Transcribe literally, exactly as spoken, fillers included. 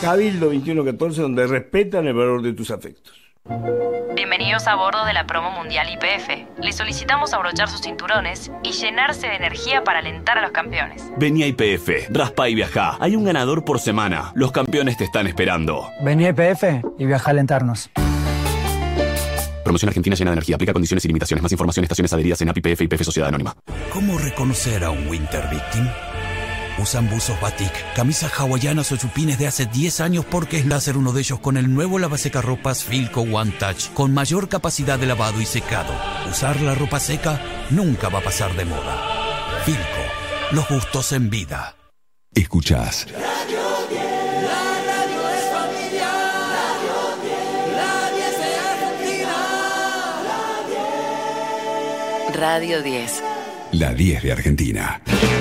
Cabildo veintiuno catorce, donde respetan el valor de tus afectos. Bienvenidos a bordo de la promo mundial Y P F. Les solicitamos abrochar sus cinturones y llenarse de energía para alentar a los campeones. Vení a Y P F, raspa y viajá. Hay un ganador por semana. Los campeones te están esperando. Vení a Y P F y viaja a alentarnos. Promoción argentina llena de energía. Aplica condiciones y limitaciones. Más información, estaciones adheridas en A P I P F y Y P F Sociedad Anónima. ¿Cómo reconocer a un Winter Victim? Usan buzos batik, camisas hawaianas o chupines de hace diez años porque es láser uno de ellos con el nuevo lavasecarropas Filco One Touch con mayor capacidad de lavado y secado. Usar la ropa seca nunca va a pasar de moda. Filco, los gustos en vida. Escuchás Radio diez, la radio es familia. Radio diez, la diez de Argentina. Radio diez. la diez de Argentina.